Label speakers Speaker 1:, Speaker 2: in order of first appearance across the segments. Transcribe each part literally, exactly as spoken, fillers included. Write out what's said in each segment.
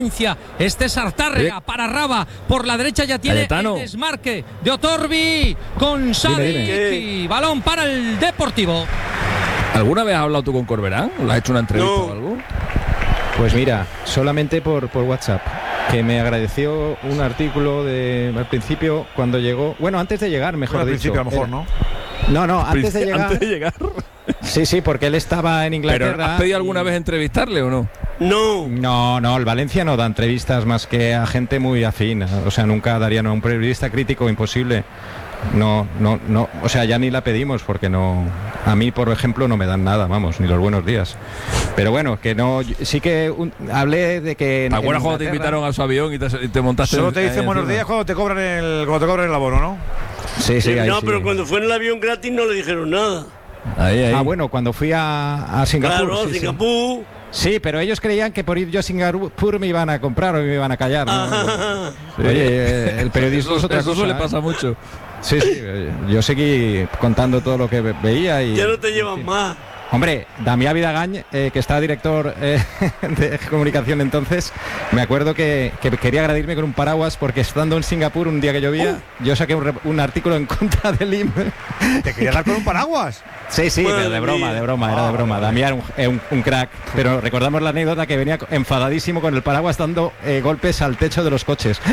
Speaker 1: Este Sartárrega
Speaker 2: ¿Eh?
Speaker 1: para Raba, por la derecha ya tiene
Speaker 2: Cayetano.
Speaker 1: el desmarque de Otorbi con Sadik y balón para el Deportivo.
Speaker 2: ¿Alguna vez has hablado tú con Corberán? ¿Le has hecho una entrevista
Speaker 3: No.
Speaker 2: o algo?
Speaker 4: Pues mira, solamente por, por WhatsApp, que me agradeció un artículo de al principio cuando llegó, bueno, antes de llegar, mejor
Speaker 5: Al
Speaker 4: dicho.
Speaker 5: principio a lo mejor,
Speaker 4: Era-
Speaker 5: ¿no?
Speaker 4: No, no, antes de llegar.
Speaker 2: Antes de llegar.
Speaker 4: Sí, sí, porque él estaba en Inglaterra.
Speaker 2: ¿Pero has pedido alguna
Speaker 4: y-
Speaker 2: vez entrevistarle o no?
Speaker 3: No.
Speaker 4: No, no, el Valencia no da entrevistas más que a gente muy afín. O sea, nunca darían a un periodista crítico, imposible. No, no, no. O sea, ya ni la pedimos porque no. A mí, por ejemplo, no me dan nada, vamos, ni los buenos días. Pero bueno, que no. Sí que un- hablé de que.
Speaker 2: ¿Te
Speaker 4: en-
Speaker 2: acuerdas
Speaker 4: en
Speaker 2: cuando te
Speaker 4: Inglaterra-
Speaker 2: invitaron a su avión y te, y te montaste?
Speaker 5: Solo te
Speaker 2: ahí
Speaker 5: dicen buenos
Speaker 2: encima?
Speaker 5: días cuando te cobran el, cuando te cobran el abono, ¿no?
Speaker 4: Sí, sí, ahí
Speaker 3: no,
Speaker 4: sí.
Speaker 3: pero cuando fue en el avión gratis no le dijeron nada.
Speaker 2: Ahí, ahí.
Speaker 4: Ah, bueno, cuando fui a, a Singapur.
Speaker 3: Claro,
Speaker 4: sí, sí.
Speaker 3: Singapur.
Speaker 4: Sí, pero ellos creían que por ir yo a Singapur me iban a comprar o me iban a callar, ¿no?
Speaker 3: Ajá.
Speaker 4: Oye, eh, el periodismo
Speaker 2: Eso,
Speaker 4: es otra
Speaker 2: eso
Speaker 4: cosa,
Speaker 2: suele
Speaker 4: ¿eh?
Speaker 2: pasar mucho.
Speaker 4: Sí, sí, eh, yo seguí contando todo lo que ve- veía y...
Speaker 3: Ya no te llevan más.
Speaker 4: Hombre, Damián Vidagañ, eh, que estaba director eh, de comunicación entonces, me acuerdo que, que quería agradirme con un paraguas porque estando en Singapur un día que llovía, yo saqué un, re- un artículo en contra del I M.
Speaker 5: ¿Te quería dar con un paraguas?
Speaker 4: Sí, sí,
Speaker 3: Madre
Speaker 4: pero de broma,
Speaker 3: mía.
Speaker 4: de broma, era de broma. Damián un, eh, un, un crack, pero recordamos la anécdota que venía enfadadísimo con el paraguas dando eh, golpes al techo de los coches.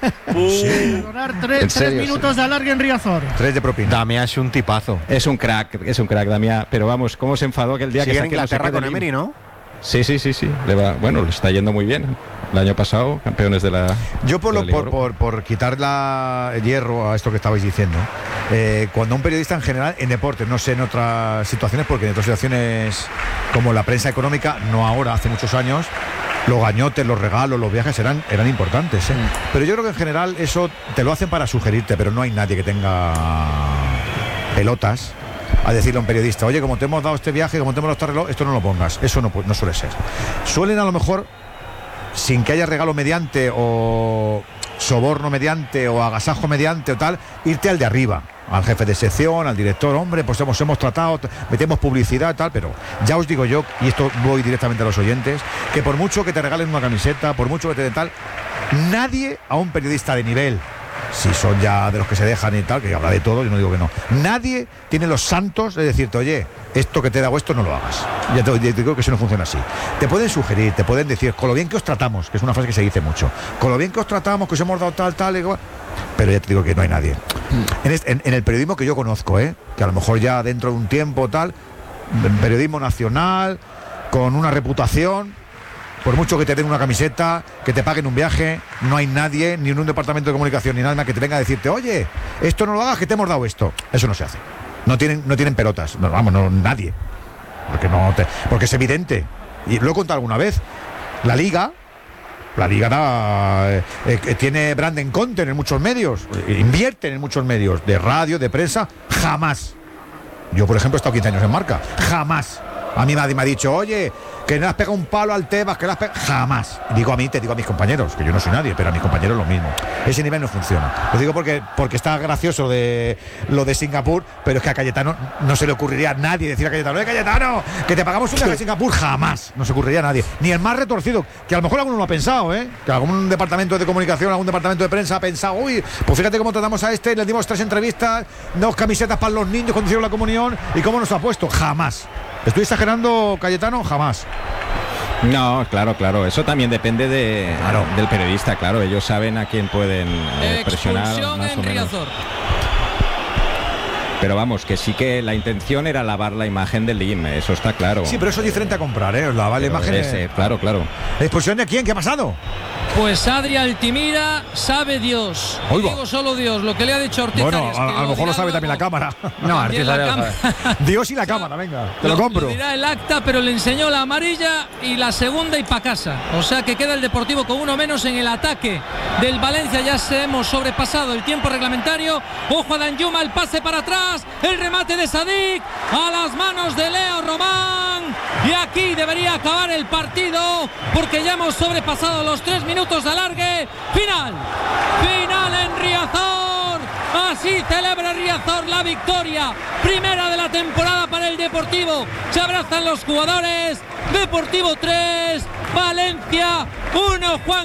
Speaker 3: Uh,
Speaker 6: Donar
Speaker 4: En
Speaker 6: tres, tres
Speaker 4: serio,
Speaker 6: minutos de alargue en Riazor.
Speaker 5: Tres de propina.
Speaker 7: Damián es un tipazo.
Speaker 4: Es un crack, es un crack, Damián, pero vamos, cómo se enfadó aquel día que
Speaker 7: Sigue en
Speaker 4: saqué no sé
Speaker 7: Inglaterra
Speaker 4: qué
Speaker 7: con
Speaker 4: del I M.
Speaker 7: Emery, ¿no?
Speaker 4: Sí, sí, sí, sí. Le va, bueno, le está yendo muy bien. El año pasado, campeones de la.
Speaker 5: Yo por,
Speaker 4: de
Speaker 5: lo,
Speaker 4: la Liga
Speaker 5: por,
Speaker 4: Europa.
Speaker 5: por, por quitar la el hierro a esto que estabais diciendo, eh, cuando un periodista en general, en deportes, no sé en otras situaciones, porque en otras situaciones como la prensa económica, no ahora, hace muchos años, los gañotes, los regalos, los viajes eran, eran importantes. ¿eh? Pero yo creo que en general eso te lo hacen para sugerirte, pero no hay nadie que tenga pelotas a decirle a un periodista, oye, como te hemos dado este viaje, como te hemos dado este reloj, esto no lo pongas. Eso no, pu- no suele ser. Suelen a lo mejor, sin que haya regalo mediante o soborno mediante o agasajo mediante o tal, irte al de arriba, al jefe de sección, al director, hombre, pues hemos, hemos tratado, t- metemos publicidad tal, pero ya os digo yo, y esto voy directamente a los oyentes, que por mucho que te regalen una camiseta, por mucho que te den tal, nadie a un periodista de nivel, si son ya de los que se dejan y tal, que habla de todo, yo no digo que no, nadie tiene los santos de decirte, oye, esto que te he dado esto no lo hagas. Ya te, ya te digo que eso no funciona así. Te pueden sugerir, te pueden decir, con lo bien que os tratamos, que es una frase que se dice mucho, con lo bien que os tratamos, que os hemos dado tal, tal, y igual. Pero ya te digo que no hay nadie. En, este- en- en el periodismo que yo conozco, ¿eh? Que a lo mejor ya dentro de un tiempo tal, en periodismo nacional, con una reputación, por mucho que te den una camiseta, que te paguen un viaje, no hay nadie, ni en un departamento de comunicación, ni nada más que te venga a decirte, oye, esto no lo hagas, que te hemos dado esto. Eso no se hace. No tienen, no tienen pelotas, no, vamos, no, nadie. Porque, no te- porque es evidente. Y lo he contado alguna vez. La Liga, la Liga da, eh, eh, tiene branding content en muchos medios, eh, invierten en muchos medios, de radio, de prensa, jamás. Yo, por ejemplo, he estado quince años en Marca, jamás. A mí nadie me ha dicho, oye, que no has pegado un palo al Tebas, que no has pegado... Jamás. Digo a mí, te digo a mis compañeros, que yo no soy nadie, pero a mis compañeros lo mismo. Ese nivel no funciona. Lo digo porque, porque está gracioso de, lo de Singapur, pero es que a Cayetano no se le ocurriría a nadie decir a Cayetano, ¡eh, Cayetano! Que te pagamos un viaje a Singapur, jamás. No se ocurriría a nadie. Ni el más retorcido, que a lo mejor alguno lo ha pensado, ¿eh? Que algún departamento de comunicación, algún departamento de prensa ha pensado, uy, pues fíjate cómo tratamos a este, le dimos tres entrevistas, dos camisetas para los niños cuando hicieron la comunión, y cómo nos ha puesto. Jamás. ¿Estoy exagerando, Cayetano? Jamás.
Speaker 4: No, claro, claro. Eso también depende de,
Speaker 5: Claro.
Speaker 4: del periodista, claro. Ellos saben a quién pueden eh, presionar
Speaker 1: Expulsión
Speaker 4: más o
Speaker 1: en
Speaker 4: menos.
Speaker 1: Riazor.
Speaker 4: Pero vamos, que sí que la intención era lavar la imagen del I M, eso está claro.
Speaker 5: Sí, pero eso es diferente a comprar, ¿eh? La vale
Speaker 4: Pero
Speaker 5: imagen.
Speaker 4: ese, claro, claro.
Speaker 5: ¿La expulsión de quién? ¿Qué ha pasado?
Speaker 1: Pues Adri Altimira, sabe Dios.
Speaker 5: Oiga.
Speaker 1: Digo solo Dios, lo que le ha dicho Ortiz
Speaker 5: Bueno,
Speaker 1: Arias,
Speaker 5: a,
Speaker 1: que
Speaker 5: a lo mejor lo
Speaker 1: dirá
Speaker 5: sabe también la
Speaker 1: luego.
Speaker 5: cámara.
Speaker 7: No,
Speaker 1: También
Speaker 7: Artiz
Speaker 1: la
Speaker 7: Arias
Speaker 1: cámara.
Speaker 5: Dios y la cámara, venga, te lo, compro.
Speaker 1: Lo dirá el acta, pero le enseñó la amarilla y la segunda y pa' casa. O sea que queda el Deportivo con uno menos en el ataque del Valencia. Ya se hemos sobrepasado el tiempo reglamentario. Ojo a Danjuma, el pase para atrás, el remate de Sadik a las manos de Leo Román. Y aquí debería acabar el partido porque ya hemos sobrepasado los tres minutos de alargue. Final, final en Riazor. Así celebra Riazor la victoria primera de la temporada para el Deportivo. Se abrazan los jugadores. Deportivo tres, Valencia uno. Juan